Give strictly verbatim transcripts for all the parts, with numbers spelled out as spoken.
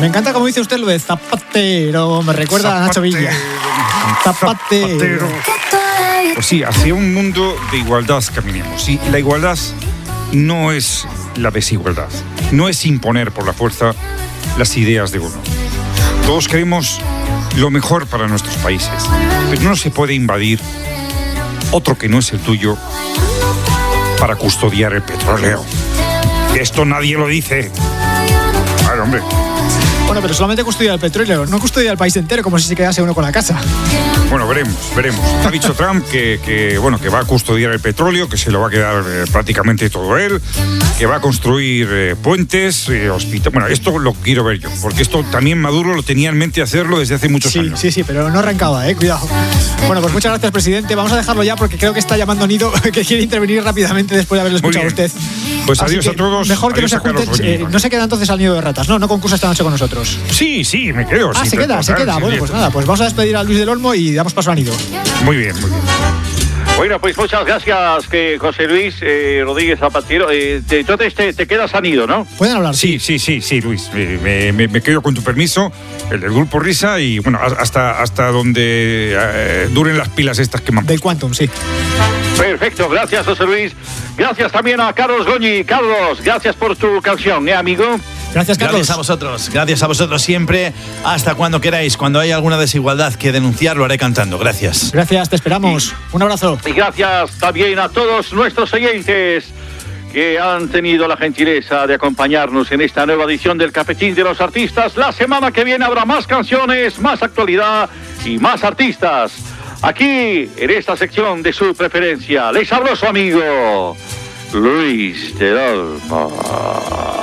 Me encanta como dice usted lo de zapatero. Me recuerda Zapatero, a Nacho Villa. Zapatero. Zapatero. Pues sí, hacia un mundo de igualdad caminemos. Y la igualdad no es la desigualdad. No es imponer por la fuerza las ideas de uno. Todos queremos lo mejor para nuestros países, pero no se puede invadir otro que no es el tuyo para custodiar el petróleo. Esto nadie lo dice. Claro, hombre. Bueno, pero solamente custodia el petróleo, no custodia el país entero, como si se quedase uno con la casa. Bueno, veremos, veremos. Ha dicho Trump que, que, bueno, que va a custodiar el petróleo, que se lo va a quedar eh, prácticamente todo él, que va a construir eh, puentes, eh, hospitales. Bueno, esto lo quiero ver yo, porque esto también Maduro lo tenía en mente hacerlo desde hace muchos sí, años. Sí, sí, pero no arrancaba, eh, cuidado. Bueno, pues muchas gracias, presidente. Vamos a dejarlo ya porque creo que está llamando Nido, que quiere intervenir rápidamente después de haberlo escuchado a usted. Pues Así adiós a todos. Mejor que no se, Carlos, junte, eh, no se queda entonces al nido de ratas, ¿no? No concursa esta noche con nosotros. Sí, sí, me quedo. Ah, sí, se queda, total, se queda. sí, Bueno, sí, pues sí. nada, pues vamos a despedir a Luis del Olmo y damos paso a Nido. Muy bien, muy bien. Bueno, pues muchas gracias, que José Luis eh, Rodríguez Zapatero. Eh, te, entonces te, te quedas anido, ¿no? ¿Pueden hablar? Sí, sí, sí, sí, Luis. Me, me, me quedo con tu permiso, el del Grupo Risa y, bueno, hasta, hasta donde eh, duren las pilas estas que me han Del Quantum, sí. Perfecto, gracias, José Luis. Gracias también a Carlos Goñi. Carlos, gracias por tu canción, ¿eh, amigo? Gracias, Carlos. Gracias a vosotros, gracias a vosotros siempre. Hasta cuando queráis, cuando haya alguna desigualdad que denunciar, lo haré cantando. Gracias. Gracias, te esperamos. Un abrazo. Y gracias también a todos nuestros oyentes que han tenido la gentileza de acompañarnos en esta nueva edición del Cafetín de los Artistas. La semana que viene habrá más canciones, más actualidad y más artistas. Aquí, en esta sección de su preferencia, les habló su amigo Luis del Olmo.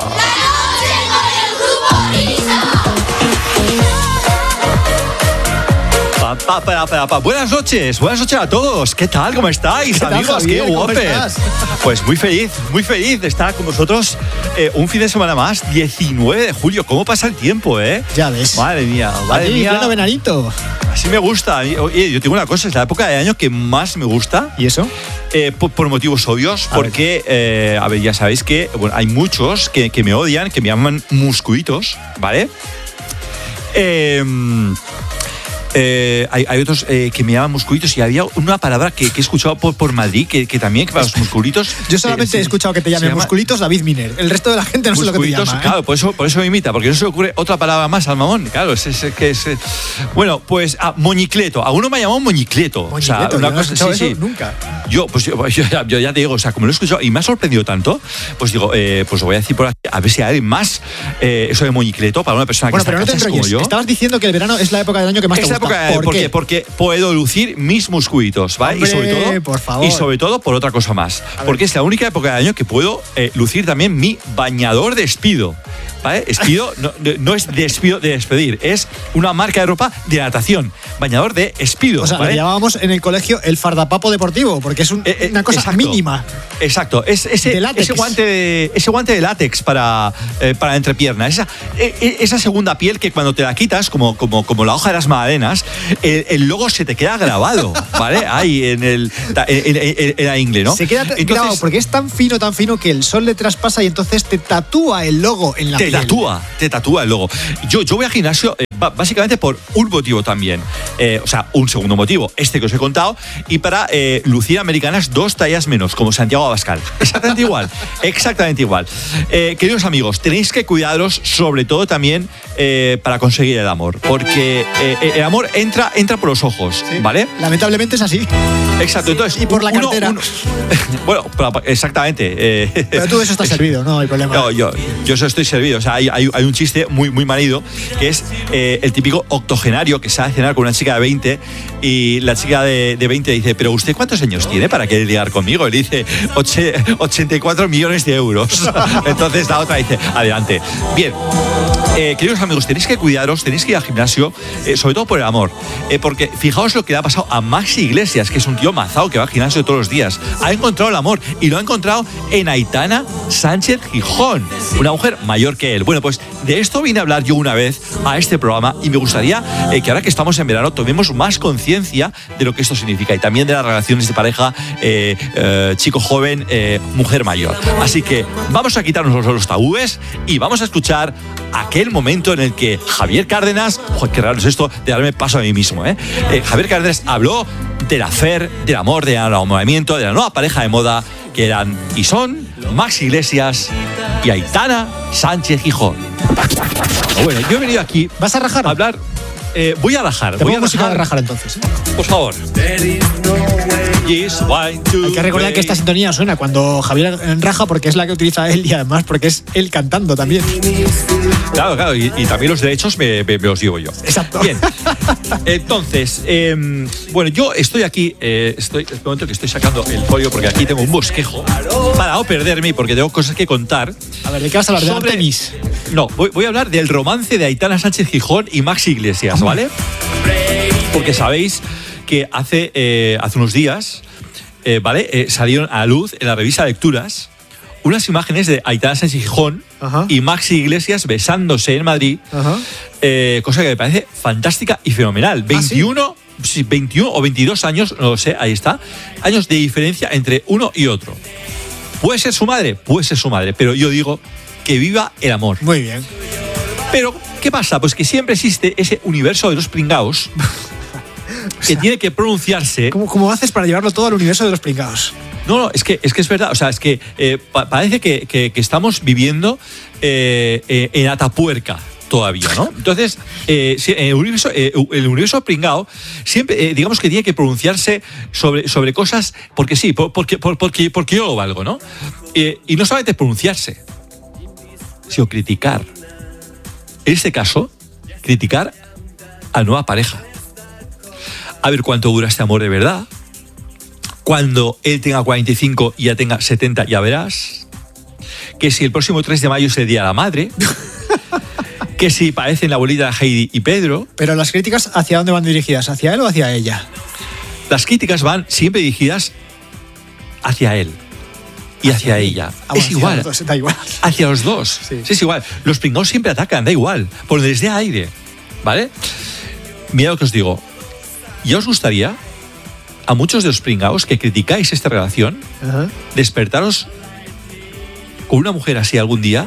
Pa, pa, pa, pa, pa. Buenas noches, buenas noches a todos. ¿Qué tal? ¿Cómo estáis, ¿Qué tal, amigos? Javier? ¡Qué ¿Cómo guapes! estás? Pues muy feliz, muy feliz de estar con vosotros eh, un fin de semana más, diecinueve de julio. ¿Cómo pasa el tiempo, eh? Ya ves. Madre mía, madre Allí, mía. pleno veranito. Así me gusta. Oye, yo tengo una cosa, es la época de año que más me gusta. ¿Y eso? Eh, por, por motivos obvios, A porque, eh, a ver, ya sabéis que bueno, hay muchos que, que me odian, que me llaman muscuitos, ¿vale? Eh, eh, hay, hay otros eh, que me llaman musculitos y había una palabra que, que he escuchado por, por Madrid que, que también que para los musculitos. Yo solamente eh, he escuchado que te llamen llama, musculitos David Miner. El resto de la gente no sé lo que te llama, ¿eh? Claro, por eso, por eso me imita, porque no se le ocurre otra palabra más al mamón. Claro, es, es, que es. Bueno, pues ah, moñicleto. A uno me ha llamado moñicleto. Moñicleto, o sea, una yo no he cosa, escuchado sí, eso sí. nunca. Yo, pues yo, yo, ya, yo ya te digo, o sea, como lo he escuchado y me ha sorprendido tanto, pues digo, eh, pues lo voy a decir por aquí, a ver si hay más eh, eso de moñicleto para una persona Bueno, que pero no está te en casa como enrolles. yo. Estabas diciendo que el verano es la época del año que más Es te la gusta. época, ¿Por porque, qué? porque puedo lucir mis musculitos, ¿vale? Hombre, y sobre todo, por favor. y sobre todo por otra cosa más, porque es la única época del año que puedo eh, lucir también mi bañador de Speedo. ¿Vale? Speedo no, no es despido de despedir, es una marca de ropa de natación. Bañador de Speedo. O sea, ¿vale? lo llamábamos en el colegio el fardapapo deportivo, porque es un, Eh, eh, una cosa exacto, mínima. Exacto, es ese, De látex. ese guante de, ese guante de látex para, eh, para entrepierna, esa, eh, esa segunda piel que cuando te la quitas, como, como, como la hoja de las magdalenas, el, el logo se te queda grabado, ¿vale? Ahí en el en, en, en la ingle, ¿no? Se queda Entonces, grabado porque es tan fino, tan fino que el sol le traspasa y entonces te tatúa el logo en la te piel. tatúa, te tatúa el logo. Yo, yo voy al gimnasio eh, básicamente por un motivo también. Eh, o sea, un segundo motivo, este que os he contado, y para eh, lucir americanas dos tallas menos, como Santiago Abascal. Exactamente igual, exactamente igual. Eh, queridos amigos, tenéis que cuidaros sobre todo también eh, para conseguir el amor, porque eh, el amor entra, entra por los ojos, Sí. ¿vale? Lamentablemente es así. Exacto, entonces... Y por la uno- cartera. uno- bueno, exactamente. eh, Pero tú de eso estás servido, no hay problema. no, yo, yo eso estoy servido. O sea, hay, hay, hay un chiste muy, muy manido que es eh, el típico octogenario que sale a cenar con una chica de veinte y la chica de, de veinte dice, ¿pero usted cuántos años tiene para querer ligar conmigo? Y le dice, "Oche- ochenta y cuatro millones de euros. Entonces la otra dice, adelante. Bien, eh, queridos amigos, tenéis que cuidaros, tenéis que ir al gimnasio, eh, sobre todo por el amor. Eh, porque fijaos lo que le ha pasado a Maxi Iglesias, que es un tío mazao que va al gimnasio todos los días. Ha encontrado el amor y lo ha encontrado en Aitana Sánchez Gijón, una mujer mayor que él. Bueno, pues de esto vine a hablar yo una vez a este programa y me gustaría eh, que ahora que estamos en verano tomemos más conciencia de lo que esto significa y también de las relaciones de pareja eh, eh, chico joven, eh, mujer mayor. Así que vamos a quitarnos los, los tabúes y vamos a escuchar aquel momento en el que Javier Cárdenas, joder, qué raro es esto de darme paso a mí mismo, ¿eh? Eh, Javier Cárdenas habló del afer, del amor, del enamoramiento, de la nueva pareja de moda que eran y son Max Iglesias y Aitana Sánchez Gijón. Bueno, yo he venido aquí. ¿Vas a rajar? A hablar. Eh, voy a rajar. Te voy pongo a música rajar. de rajar entonces. Por favor. Hay que recordar que esta sintonía suena cuando Javier raja porque es la que utiliza él y además porque es él cantando también. Claro, claro, y, y también los derechos me, me, me los llevo yo. Exacto. Bien, entonces, eh, bueno, yo estoy aquí, eh, estoy, es el momento que estoy sacando el folio porque aquí tengo un bosquejo para no perderme porque tengo cosas que contar. A ver, ¿de qué vas a hablar? ¿De Sobre- Artemis? No, voy, voy a hablar del romance de Aitana Sánchez Gijón y Max Iglesias, ¿vale? Porque sabéis que hace, eh, hace unos días, eh, ¿vale? Eh, salieron a la luz en la revista Lecturas unas imágenes de Aitana Sánchez Gijón Ajá. y Max Iglesias besándose en Madrid, Ajá. eh, cosa que me parece fantástica y fenomenal. veintiuno, sí, veintiuno o veintidós años, no lo sé, ahí está, años de diferencia entre uno y otro. ¿Puede ser su madre? Puede ser su madre, pero yo digo que viva el amor. Muy bien. Pero, ¿qué pasa? Pues que siempre existe ese universo de los pringaos que tiene que pronunciarse. ¿Cómo, ¿Cómo haces para llevarlo todo al universo de los pringados? No, no, es que es, que es verdad. O sea, es que eh, pa- parece que, que- que estamos viviendo eh, eh, en Atapuerca todavía, ¿no? Entonces, eh, sí, el universo, eh, el universo pringao siempre, eh, digamos que tiene que pronunciarse sobre, sobre cosas porque sí, por- porque, por- porque, porque yo lo valgo, ¿no? Eh, y no solamente pronunciarse, sino criticar. En este caso, criticar a la nueva pareja. A ver cuánto dura este amor de verdad. Cuando él tenga cuarenta y cinco y ya tenga setenta, ya verás. Que si el próximo tres de mayo es el Día de la Madre. Que si parecen la abuelita de Heidi y Pedro. Pero las críticas, ¿hacia dónde van dirigidas? ¿Hacia él o hacia ella? Las críticas van siempre dirigidas hacia él y hacia ella. Ah, bueno, Es hacia igual. los dos, da igual. Hacia los dos. Sí. Sí, es igual. Los pringados siempre atacan, da igual. Por donde les dé aire. ¿Vale? Mira lo que os digo. ¿Ya os gustaría, a muchos de los pringados que criticáis esta relación, Ajá. despertaros con una mujer así algún día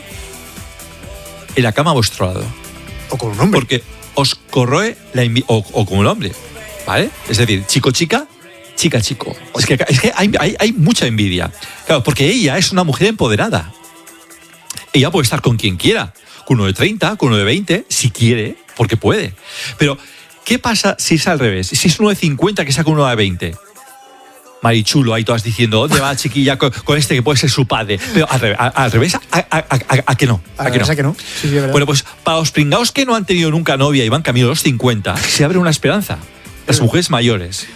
en la cama a vuestro lado? O con un hombre. Porque os corroe la envidia. O, o con un hombre. ¿Vale? Es decir, chico-chica, chica-chico. Es que, es que hay, hay, hay mucha envidia. Claro, porque ella es una mujer empoderada. Ella puede estar con quien quiera. Con uno de treinta, con uno de veinte, si quiere, porque puede. Pero, ¿qué pasa si es al revés? Si es uno de cincuenta que está con uno de veinte. Marichulo, ahí todas diciendo, ¿dónde va chiquilla con, con este que puede ser su padre? Pero al revés, a, al revés, a, a, a, a que no. A que no. ¿A que no? Sí, sí, es verdad. Bueno, pues para los pringaos que no han tenido nunca novia y van camino a los cincuenta, se abre una esperanza. Las mujeres mayores.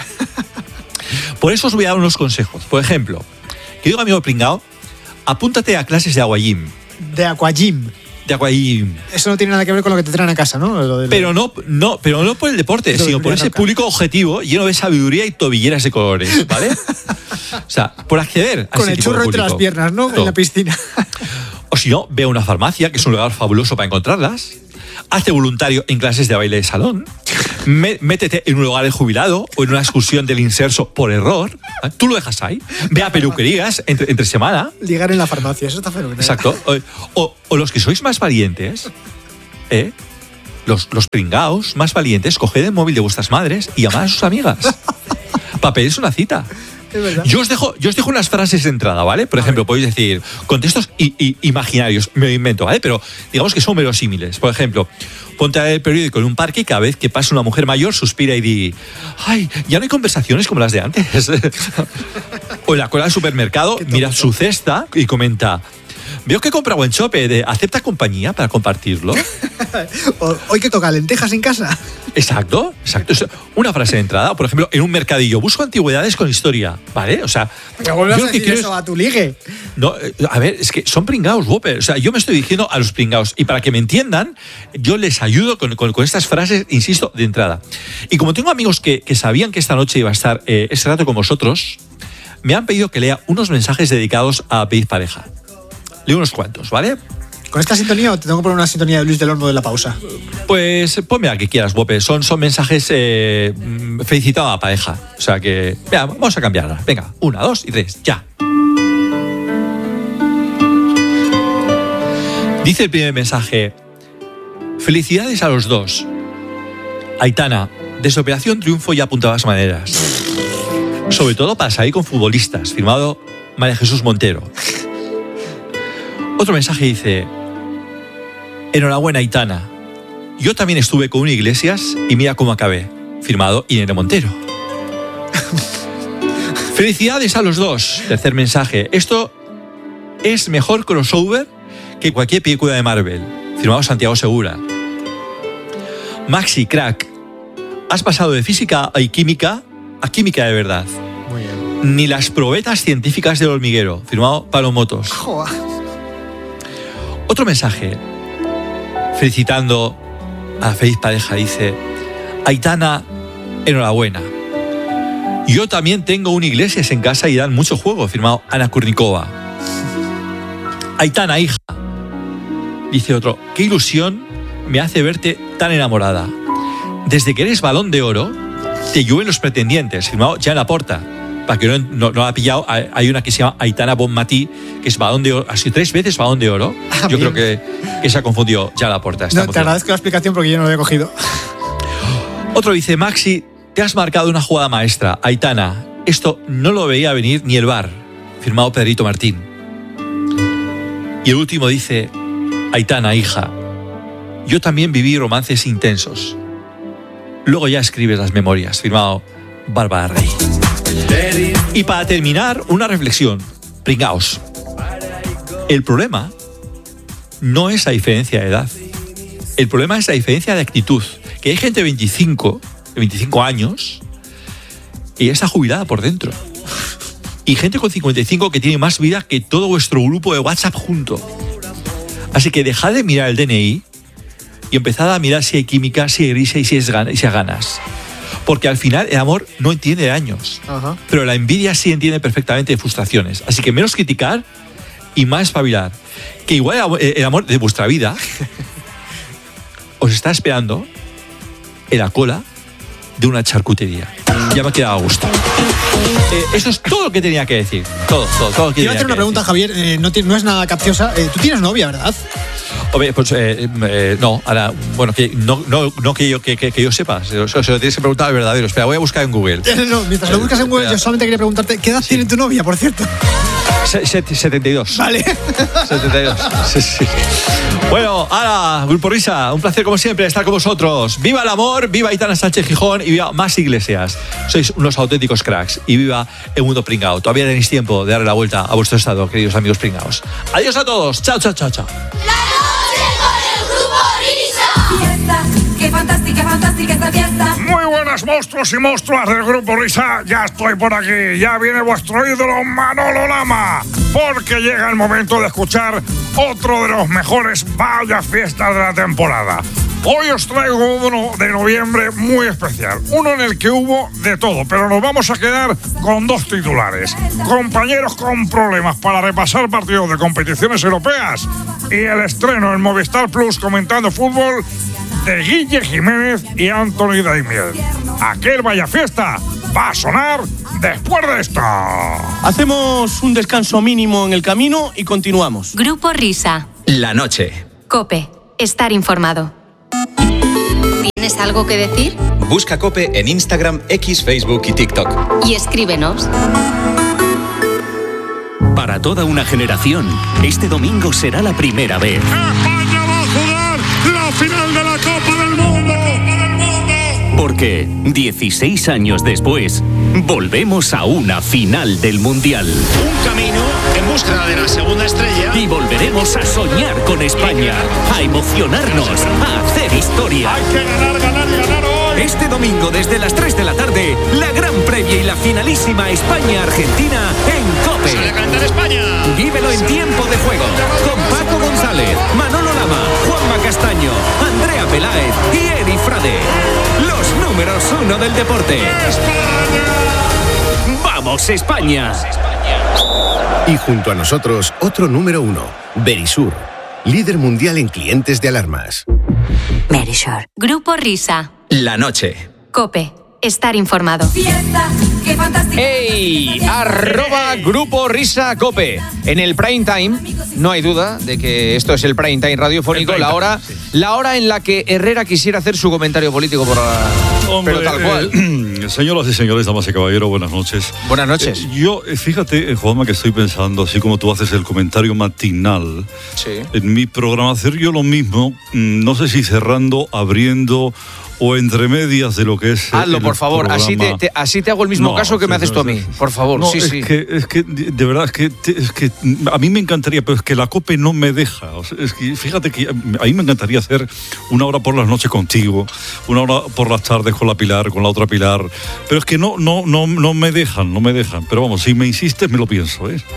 Por eso os voy a dar unos consejos. Por ejemplo, querido amigo pringao, apúntate a clases de aquagym. De aquagym. De aquagym. Eso no tiene nada que ver con lo que te traen a casa, ¿no? Lo de- Pero no, no, pero no por el deporte, Lo sino de por ese roca. público objetivo lleno de sabiduría y tobilleras de colores, ¿vale? O sea, por acceder a Con ese el tipo de churro entre las público. piernas, ¿no? Todo. En la piscina. O si no, ve a una farmacia, que es un lugar fabuloso para encontrarlas. Hazte voluntario en clases de baile de salón. Me- métete en un lugar de jubilado o en una excursión del inserso por error. ¿eh? Tú lo dejas ahí. Ve a peluquerías entre, entre semana. Ligar en la farmacia, eso está fenomenal. Exacto. O, o- o los que sois más valientes, ¿eh? los, los pringaos más valientes, coged el móvil de vuestras madres y llamad a sus amigas. Para pedirse una cita. Es verdad. Yo os dejo, yo os dejo unas frases de entrada, ¿vale? Por ejemplo, podéis decir contextos i- i- imaginarios, me lo invento, ¿vale? Pero digamos que son verosímiles. Por ejemplo, ponte a leer el periódico en un parque y cada vez que pasa una mujer mayor suspira y di, ¡ay, ya no hay conversaciones como las de antes! O en la cola del supermercado, mira su cesta y comenta, veo que compra buen chope, de, ¿acepta compañía para compartirlo? O- Hoy que toca lentejas en casa. Exacto, exacto. Es una frase de entrada. Por ejemplo, en un mercadillo, busco antigüedades con historia, ¿vale? O sea, Pero vuelvas yo a lo que decir quiero eso es- a tu ligue. No, eh, a ver, es que son pringaos, Whopper. O sea, yo me estoy diciendo a los pringaos. Y para que me entiendan, yo les ayudo con, con- con estas frases, insisto, de entrada. Y como tengo amigos que, que sabían que esta noche iba a estar eh, este rato con vosotros, me han pedido que lea unos mensajes dedicados a pedir pareja. Leo unos cuantos, ¿vale? ¿Con esta sintonía o te tengo que poner una sintonía de Luis del Olmo de la pausa? Pues ponme a que quieras, Whopper. Son, son mensajes eh, mm, felicitando a la pareja. O sea que, mira, vamos a cambiarla. Venga, una, dos y tres, ya. Dice el primer mensaje, Felicidades a los dos. Aitana, desde Operación Triunfo ya apuntabas maneras. Sobre todo para salir con futbolistas. Firmado María Jesús Montero. Otro mensaje dice: enhorabuena, Aitana. Yo también estuve con un Iglesias y mira cómo acabé. Firmado Irene Montero. Felicidades a los dos. Tercer mensaje: esto es mejor crossover que cualquier película de Marvel. Firmado Santiago Segura. Maxi, crack, has pasado de física y química a química de verdad. Muy bien. Ni las probetas científicas del hormiguero. Firmado Pablo Motos. Joder. Otro mensaje, felicitando a la feliz pareja, dice: Aitana, enhorabuena. Yo también tengo un Iglesias en casa y dan mucho juego. Firmado Ana Kurnikova. Aitana, hija, dice otro: qué ilusión me hace verte tan enamorada. Desde que eres Balón de Oro, te llueven los pretendientes. Firmado Jan Laporta. Para que no, no, no lo ha pillado, hay una que se llama Aitana Bonmatí, que es Balón de Oro, ha sido tres veces Balón de Oro. Ah, yo bien. creo que, que se ha confundido Jan Laporta. No, te agradezco la explicación porque yo no lo había cogido. Otro dice: Maxi, te has marcado una jugada maestra. Aitana, esto no lo veía venir ni el V A R. Firmado Pedrito Martín. Y el último dice: Aitana, hija, yo también viví romances intensos. Luego ya escribes las memorias. Firmado Bárbara Rey. Y para terminar, una reflexión. Pringaos. El problema no es la diferencia de edad. El problema es la diferencia de actitud. Que hay gente de veinticinco, de veinticinco años y ya está jubilada por dentro. Y gente con cincuenta y cinco que tiene más vida que todo vuestro grupo de WhatsApp junto. Así que dejad de mirar el D N I y empezad a mirar si hay química, si hay risa y si, es gan- y si hay ganas. Porque al final el amor no entiende de años. Ajá. Pero la envidia sí entiende perfectamente de frustraciones. Así que menos criticar y más espabilar. Que igual el amor de vuestra vida os está esperando en la cola de una charcutería. Ya me ha quedado a gusto. Eh, eso es todo lo que tenía que decir. Todo, todo, todo lo que Quiero tenía hacer una que pregunta, decir. Javier. Eh, no, tiene- no es nada capciosa. Eh, Tú tienes novia, ¿verdad? Hombre, pues eh, eh, no, ahora, bueno, que no, no, no que, yo, que, que, que yo sepa. Se lo, se lo tienes que preguntar al verdadero. Espera, voy a buscar en Google. No, mientras lo buscas en Google, yo solamente quería preguntarte: ¿qué edad tiene tu novia, por cierto? Se- set- setenta y dos. Vale. setenta y dos. Sí, sí. Bueno, ahora, Grupo Risa, un placer como siempre estar con vosotros. Viva el amor, viva Aitana Sánchez Gijón y viva Más Iglesias. Sois unos auténticos cracks y viva el mundo pringao. Todavía tenéis tiempo de darle la vuelta a vuestro estado, queridos amigos pringaos. Adiós a todos. Chao, chao, chao, chao. Fiesta, qué fantástica, fantástica esta fiesta. Muy buenas monstruos y monstruas del Grupo Risa, ya estoy por aquí, ya viene vuestro ídolo Manolo Lama, porque llega el momento de escuchar otro de los mejores vaya fiestas de la temporada. Hoy os traigo uno de noviembre muy especial, uno en el que hubo de todo, pero nos vamos a quedar con dos titulares. Compañeros con problemas para repasar partidos de competiciones europeas y el estreno en Movistar Plus comentando fútbol de Guille Jiménez y Anthony Daimiel. Aquel vaya fiesta va a sonar después de esto. Hacemos un descanso mínimo en el camino y continuamos. Grupo Risa. La noche. Cope. Estar informado. ¿Tienes algo que decir? Busca COPE en Instagram, X, Facebook y TikTok. Y escríbenos. Para toda una generación, este domingo será la primera vez. España va a jugar la final de la Copa del Mundo. Porque dieciséis años después, volvemos a una final del Mundial. Un camino en búsqueda de la segunda estrella. Y volveremos a soñar con España, a emocionarnos, a hacer historia. Hay que ganar, ganar y ganar hoy. Este domingo desde las tres de la tarde, la gran previa y la finalísima España-Argentina en COPE. Sale a cantar España. Vívelo en tiempo de juego con Paco González, Manolo Lama, Juanma Castaño, Andrea Peláez y Eri Frade. Los números uno del deporte. ¡Vamos, España! Y junto a nosotros, otro número uno, Verisur, líder mundial en clientes de alarmas. Verisur. Grupo Risa. La noche. Cope. Estar informado. Fiesta, qué fantástica. ¡Ey! Arroba Grupo Risa Cope. En el prime time, no hay duda de que esto es el prime time radiofónico, prime la hora, time, sí. la hora en la que Herrera quisiera hacer su comentario político por la... Hombre, pero tal cual. eh, señoras y señores, damas y caballeros, buenas noches. Buenas noches. Eh, yo, eh, fíjate, eh, Juanma, que estoy pensando, así como tú haces el comentario matinal, Sí. en mi programa hacer yo lo mismo, mm, no sé si cerrando, abriendo o entre medias de lo que es. Hazlo, el por favor. Así te, programa. te- así te hago el mismo No, caso que sí, me haces no, tú a sí, mí. sí. Por favor, No, sí, es sí. Que, es que, de de verdad, es que, te- es que a mí me encantaría, pero es que la COPE no me deja. O sea, es que fíjate que a mí me encantaría hacer una hora por las noches contigo, una hora por las tardes con la Pilar, con la otra Pilar, pero es que no, no, no, no me dejan, no me dejan. Pero vamos, si me insistes, me lo pienso, ¿eh?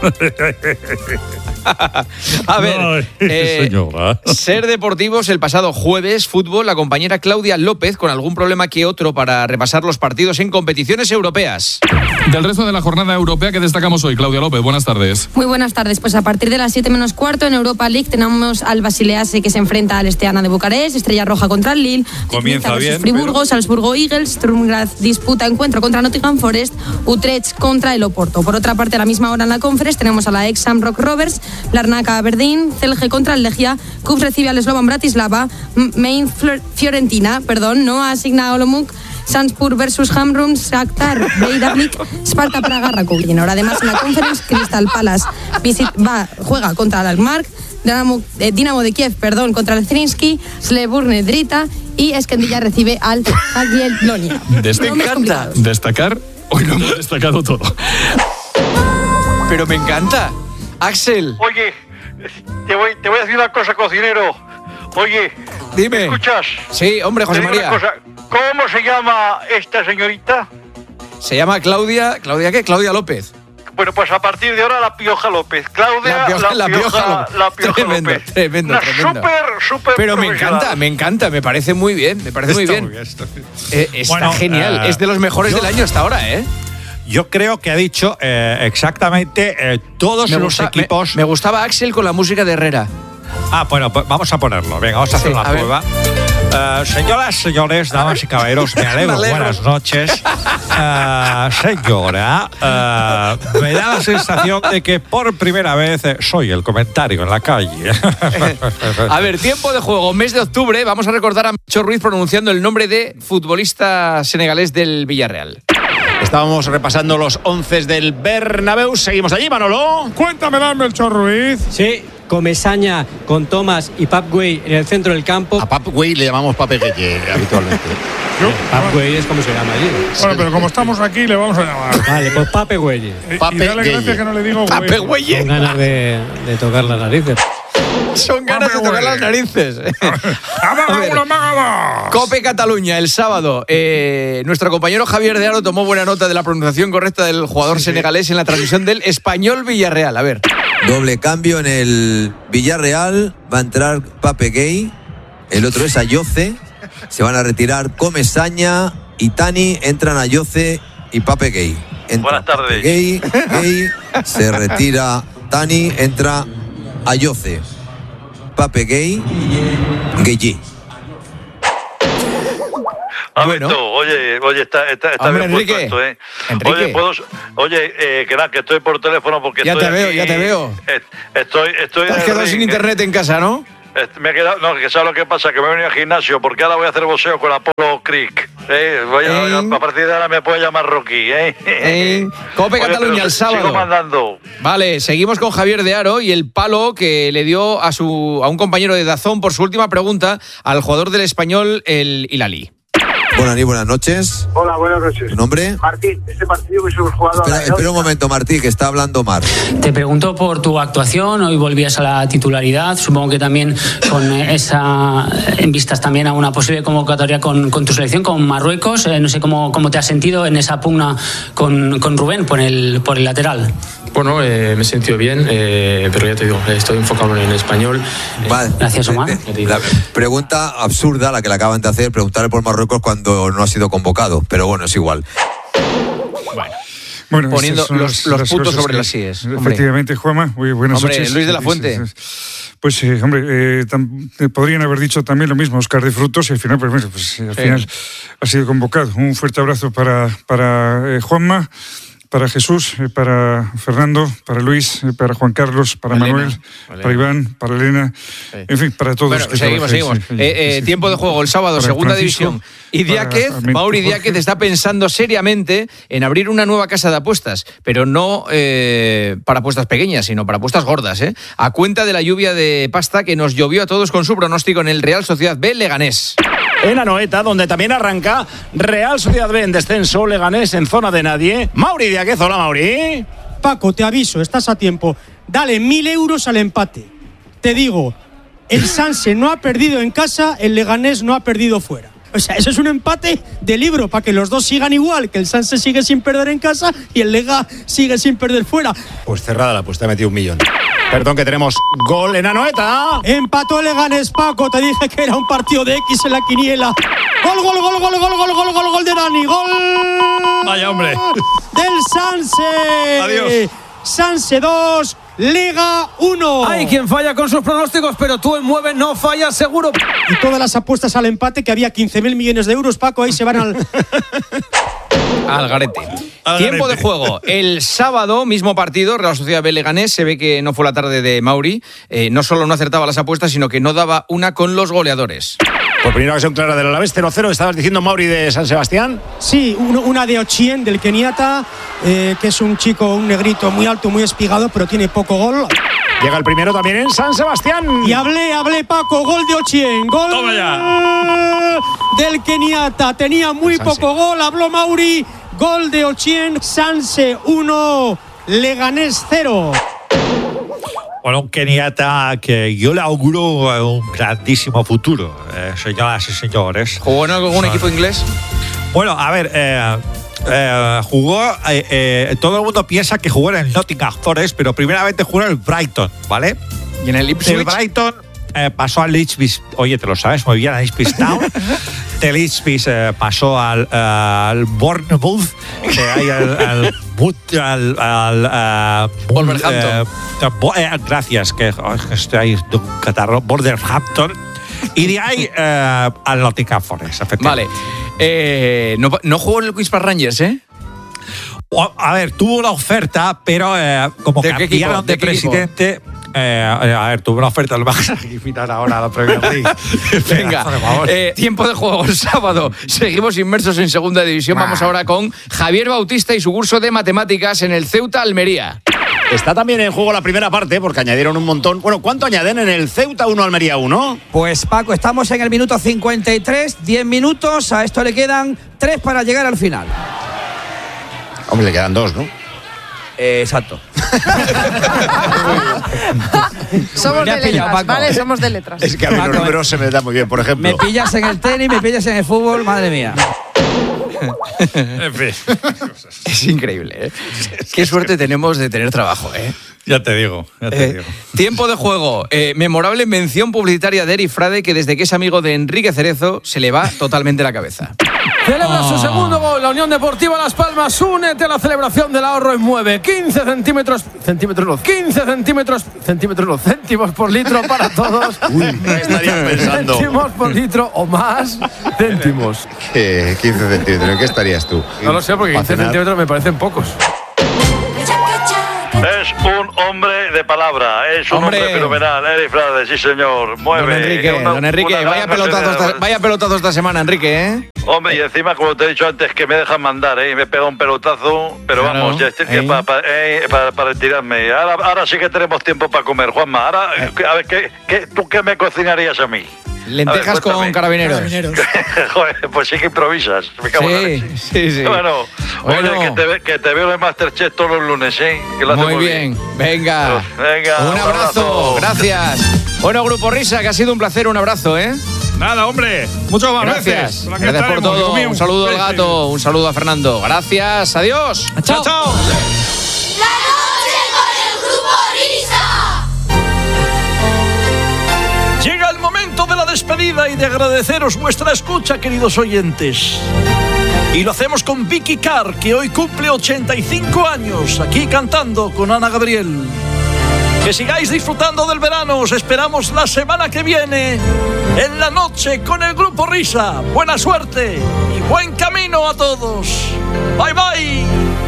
A ver, Ay, eh, señora. Ser Deportivos el pasado jueves, fútbol, la compañera Claudia López con algún problema que otro para repasar los partidos en competiciones europeas. Del resto de la jornada europea que destacamos hoy, Claudia López, buenas tardes. Muy buenas tardes. Pues a partir de las siete menos cuarto en Europa League tenemos al Basilease que se enfrenta al Esteana de Bucarest, Estrella Roja contra el Lille, Comienza versus bien, Friburgo, Salzburgo Eagles, Sturm Graz disputa encuentro contra Nottingham Forest, Utrecht contra el Oporto. Por otra parte, a la misma hora en la Conference tenemos a la ex Shamrock Rovers, Larnaca Aberdeen, Celje contra el Legia, Kup recibe al Slovan Bratislava, M- Main Flor- Fiorentina, perdón, no asigna Olomouc, Salzburg versus Hamrun, Shakhtar, Breiðablik, Sparta Praga, Rakowin. Ahora además en la Conference, Crystal Palace visit- va, juega contra el Alkmaar, Dinamo, eh, Dinamo de Kiev, perdón, contra el Zrinski, Slevurne Drita y Esquendilla recibe al Jagiellonia. Dest- Me encanta. Destacar, hoy lo hemos destacado todo. Pero me encanta. Axel. Oye, te voy, te voy a decir una cosa, cocinero. Oye, Dime. ¿me escuchas? Sí, hombre, José Te digo María. una cosa, ¿cómo se llama esta señorita? Se llama Claudia. ¿Claudia qué? Claudia López. Bueno, pues a partir de ahora la Pioja López. Claudia, La Pioja- la Pioja López. la Pioja Tremendo, López. tremendo, Una tremendo. súper, súper Pero me profesional. encanta, me encanta, me parece muy bien, me parece muy Está bien. muy bien, está bien. Eh, está Bueno, genial, eh, es de los mejores yo- del año hasta ahora, ¿eh? Yo creo que ha dicho eh, exactamente eh, todos Me los gusta- equipos. Me, me gustaba Axel con la música de Herrera. Ah, bueno, pues vamos a ponerlo. Venga, vamos a hacer Sí, una a ver. prueba. Eh, señoras, señores, damas y caballeros, me alegro. Me alegro. Buenas noches. Eh, señora, eh, me da la sensación de que por primera vez eh, soy el comentario en la calle. A ver, tiempo de juego, mes de octubre, vamos a recordar a Melchor Ruiz pronunciando el nombre de futbolista senegalés del Villarreal. Estábamos repasando los once del Bernabéu. Seguimos allí, Manolo. Cuéntame, Melchor Ruiz. Sí, Comesaña con Thomas y Pap Gueye en el centro del campo. A Pap Gueye le llamamos Pape Gueye habitualmente. Pap Gueye es como se llama allí. Bueno, pero como estamos aquí, le vamos a llamar. Vale, pues Pape Gueye. Y- Pape y dale gracias Gueye. que no le digo Pape güey. Güelle. Con ganas de, de tocar las narices. Son ganas de tocar las narices. ¡Amaga ver. una magada! Cope Cataluña, el sábado. Eh, nuestro compañero Javier de Aro tomó buena nota de la pronunciación correcta del jugador senegalés en la transmisión del Español Villarreal. A ver. Doble cambio en el Villarreal. Va a entrar Pape Gueye. El otro es Ayoce. Se van a retirar Comesaña y Tani. Entran Ayoce y Pape Gueye. Entra Buenas tardes. Pape Gueye, Gueye, se retira Tani. Entra Ayoce. Pape Gueye. Gueye. A Bueno. ver tú, oye, oye, está, está, está Hombre, bien puesto Enrique. esto, ¿eh? Enrique. Oye, ¿puedo, oye eh, que nada, que estoy por teléfono porque Ya estoy te veo, aquí, ya te veo. eh, Estoy, estoy Te has en el quedado ring, sin eh. internet en casa, ¿no? Est- Me he quedado, no, que sabes lo que pasa, que me he venido al gimnasio porque ahora voy a hacer boxeo con Apolo Creek. ¿eh? Voy a, Eh. a partir de ahora me puede llamar Rocky. ¿eh? Eh, Cope Oye, Cataluña pero el sigo sábado. mandando. Vale, seguimos con Javier de Aro y el palo que le dio a su a un compañero de Dazón por su última pregunta al jugador del Español, el Hilali. Buenas noches, buenas noches. Hola, buenas noches. ¿Tu nombre? Martín, este partido que hemos jugado Espera, a la espera un momento, Martí, que está hablando Mar. Te pregunto por tu actuación, hoy volvías a la titularidad, supongo que también con esa, en vistas también a una posible convocatoria con, con tu selección, con Marruecos, eh, no sé cómo, cómo te has sentido en esa pugna con, con Rubén por el, por el lateral. Bueno, eh, me he sentido bien, eh, pero ya te digo, estoy enfocado en español. Vale. Gracias, Omar. La pregunta absurda, la que le acaban de hacer, preguntarle por Marruecos cuando no ha sido convocado, pero bueno, es igual. Bueno, Poniendo esas son los- las- los las puntos cosas sobre que- las íes, hombre. Efectivamente, Juanma, muy buenas Hombre, noches. Luis de la Fuente. Pues, eh, hombre, eh, tam, eh, podrían haber dicho también lo mismo Óscar de Frutos y al final, pues, bueno, pues al Sí. final ha sido convocado. Un fuerte abrazo para, para eh, Juanma, para Jesús, eh, para Fernando, para Luis, eh, para Juan Carlos, para Elena, Manuel, Elena. para Iván, para Elena, Sí. en fin, para todos. Bueno, que seguimos, trabajáis, seguimos. sí, sí, Eh, eh, sí. tiempo de juego el sábado, Para segunda Francisco, división. Y para Diáquez, Armento, Mauri Jorge. Diáquez está pensando seriamente en abrir una nueva casa de apuestas, pero no eh, para apuestas pequeñas, sino para apuestas gordas, ¿eh? A cuenta de la lluvia de pasta que nos llovió a todos con su pronóstico en el Real Sociedad B Leganés. En Anoeta, donde también arranca Real Sociedad B en descenso, Leganés en zona de nadie. Mauri Diáquez, hola Mauri. Paco, te aviso, estás a tiempo. Dale mil euros al empate. Te digo, el Sanse no ha perdido en casa, el Leganés no ha perdido fuera. O sea, eso es un empate de libro para que los dos sigan igual, que el Sanse sigue sin perder en casa y el Lega sigue sin perder fuera. Pues cerrada la apuesta, he metido un millón. Perdón, que tenemos gol en Anoeta. Empató el Leganés, Paco, te dije que era un partido de X en la quiniela. Gol, gol, gol, gol, gol, gol, gol, gol, gol de Dani, gol. Vaya hombre. Del Sanse. Adiós. Sanse dos, Liga uno. Hay quien falla con sus pronósticos, pero tú en Mueve no fallas seguro. Y todas las apuestas al empate, que había quince mil millones de euros, Paco, ahí se van al... Al garete. Al Tiempo garete. de juego. El sábado, mismo partido, Real Sociedad B Leganés. Se ve que no fue la tarde de Mauri. Eh, no solo no acertaba las apuestas, sino que no daba una con los goleadores. Por primera ocasión clara del Alavés, cero cero. Estabas diciendo Mauri de San Sebastián. Sí, uno- una de Ochien, del keniata, eh, que es un chico, un negrito muy alto, muy espigado, pero tiene poco gol. Llega el primero también en San Sebastián. Y hablé, hablé, Paco, gol de Ochien, gol Toma ya. del keniata. Tenía muy Sanse. poco gol, habló Mauri, gol de Ochien, Sanse uno, Leganés cero. Bueno, un keniata que yo le auguro eh, un grandísimo futuro, eh, señoras y señores. ¿Jugó en algún Son- equipo inglés? Bueno, a ver, eh, eh, jugó, eh, eh, todo el mundo piensa que jugó en el Nottingham Forest, pero primeramente jugó en el Brighton, ¿vale? ¿Y en el Del Ipswich? Brighton eh, pasó al Ipswich, oye, te lo sabes muy bien, al Ipswich Town. Del Ipswich eh, pasó al, eh, al Bournemouth, que hay al, al, Mut- al, al, eh, Wolverhampton. eh, Bo- eh, gracias, que oh, es que estoy ahí de un catarro. Wolverhampton. Y de ahí eh, al Nottingham Forest, efectivamente. Vale. Eh, no, no jugó en el Queens Park Rangers, ¿eh? O- A ver, tuvo la oferta, pero eh, como ¿De qué equipo? cambiaron ¿De de, qué equipo? presidente. eh, a ver, tuvo una oferta, lo vas a mirar ahora a la Premier League. Venga, Por favor. eh, tiempo de juego el sábado. Seguimos inmersos en segunda división. Vamos ahora con Javier Bautista y su curso de matemáticas en el Ceuta Almería. Está también en juego la primera parte, porque añadieron un montón. Bueno, ¿cuánto añaden en el Ceuta uno Almería uno? Pues Paco, estamos en el minuto cincuenta y tres, diez minutos, a esto le quedan tres para llegar al final. Hombre, le quedan dos, ¿no? Eh, exacto. Somos Me de has pillado, letras, Paco. ¿vale? Somos de letras. Es que a mí los Paco, números se me da muy bien, por ejemplo. Me pillas en el tenis, me pillas en el fútbol, madre mía. En fin. Es increíble, ¿eh? Qué suerte tenemos de tener trabajo, ¿eh? Ya te digo, ya te Eh, digo. tiempo de juego. Eh, memorable mención publicitaria de Eric Frade, que desde que es amigo de Enrique Cerezo se le va totalmente la cabeza. Celebra su Ah. segundo gol. La Unión Deportiva Las Palmas. Únete a la celebración del ahorro en Mueve. quince centímetros. Centímetros no. quince centímetros. Centímetros no. Céntimos por litro para todos. Uy, ¿qué estarían pensando? Céntimos por litro o más. Céntimos. ¿Qué? quince centímetros. ¿En qué estarías tú? No lo sé, porque Pa' quince cenar. centímetros me parecen pocos. Es un hombre de palabra, es un Hombre. hombre fenomenal, Eric Frade, sí señor, mueve. Don Enrique, Una- don Enrique, una vaya gran pelotazo, noche de- esta, vaya pelotazo esta semana, Enrique, ¿eh? Hombre, y encima, como te he dicho antes, que me dejan mandar, ¿eh? Y me pega un pelotazo, pero Claro, vamos, ya estoy ¿eh? para, para, eh, para- para retirarme. Ahora, ahora sí que tenemos tiempo para comer, Juanma. Ahora, Eh. a ver, ¿qué, qué, ¿tú qué me cocinarías a mí? Lentejas A ver, con cuéntame. carabineros. Joder, pues sí que improvisas. Me cago en la Sí, leche. sí, sí. Bueno, Bueno. oye, que te, ve- que te veo en Masterchef todos los lunes, ¿eh? Que lo haces Muy bien, venga. Venga, Un abrazo, gracias. Bueno, Grupo Risa, que ha sido un placer, un abrazo, ¿eh? Nada, hombre. Muchas más Gracias. veces. Por aquí Gracias por estaremos, todo. hijo mío. Un saludo al Sí, sí, gato, un saludo a Fernando. Gracias, adiós. Chao, chao. Llega el momento de la despedida y de agradeceros vuestra escucha, queridos oyentes. Y lo hacemos con Vicky Carr, que hoy cumple ochenta y cinco años, aquí cantando con Ana Gabriel. Que sigáis disfrutando del verano. Os esperamos la semana que viene en la noche con el Grupo Risa. Buena suerte y buen camino a todos. Bye bye.